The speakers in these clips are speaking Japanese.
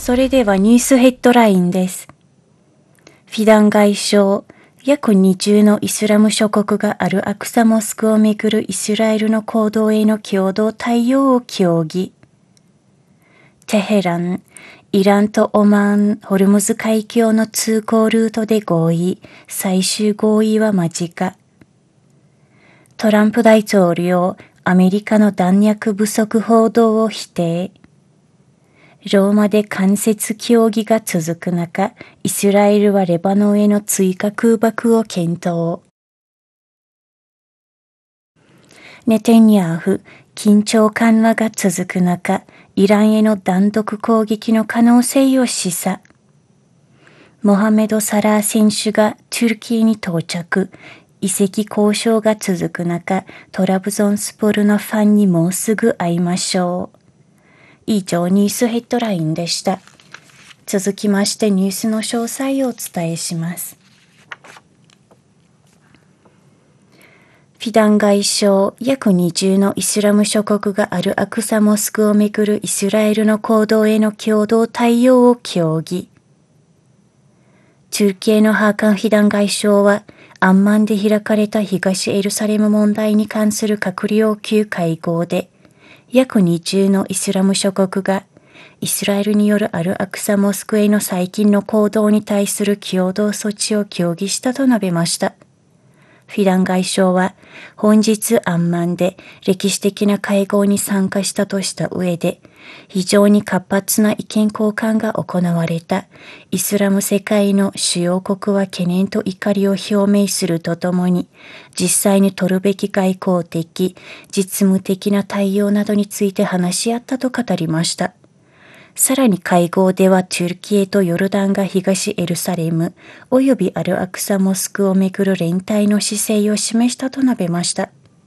それではニュースヘッドラインです。フィダン外相、約20のイスラム諸国がアルアクサモスクをめぐるイスラエルの行動への共同対応を協議。テヘラン、イランとオマーン、ホルムズ海峡の通行ルートで合意、最終合意は間近。トランプ大統領、アメリカの弾薬不足報道を否定。ローマで間接協議が続く中、イスラエルはレバノンへの追加空爆を検討。ネテンヤフ、緊張緩和が続く中、イランへの単独攻撃の可能性を示唆。モハメド・サラー選手がトゥルキーに到着。移籍交渉が続く中、トラブゾンスポルのファンにもうすぐ会いましょう。以上ニュースヘッドラインでした。続きましてニュースの詳細をお伝えします。フィダン外相、約20のイスラム諸国がアルアクサモスクをめぐるイスラエルの行動への共同対応を協議。トルキエのハーカン・フィダン外相は、アンマンで開かれた東エルサレム問題に関する閣僚級会合で、約20のイスラム諸国がイスラエルによるアルアクサモスクへの最近の行動に対する共同措置を協議したと述べました。フィダン外相は本日アンマンで歴史的な会合に参加したとした上で、非常に活発な意見交換が行われたイスラム世界の主要国は懸念と怒りを表明するとともに、実際に取るべき外交的、実務的な対応などについて話し合ったと語りました。さらに会合ではトゥルキエとヨルダンが東エルサレム及びアルアクサモスクをめぐる連帯の姿勢を示したと述べました。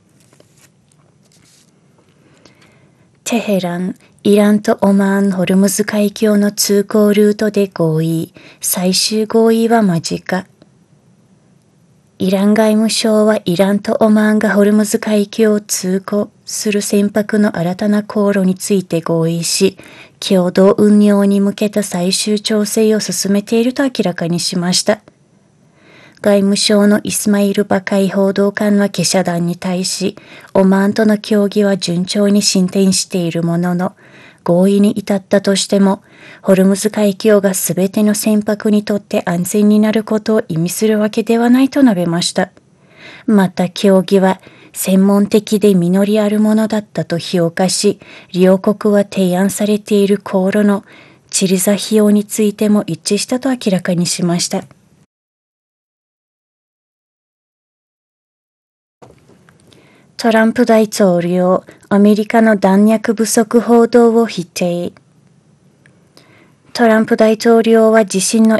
テヘラン、イランとオマーン・ホルムズ海峡の通行ルートで合意、最終合意は間近。イラン外務省はイランとオマーンがホルムズ海峡を通行する船舶の新たな航路について合意し、共同運用に向けた最終調整を進めていると明らかにしました。外務省のイスマイル・バカイ報道官は記者団に対し、オマーンとの協議は順調に進展しているものの、合意に至ったとしても、ホルムズ海峡がすべての船舶にとって安全になることを意味するわけではないと述べました。また協議は専門的で実りあるものだったと評価し、両国は提案されている航路のチリザ費用についても一致したと明らかにしました。トランプ大統領、アメリカの弾薬不足報道を否定。トランプ大統領は自身の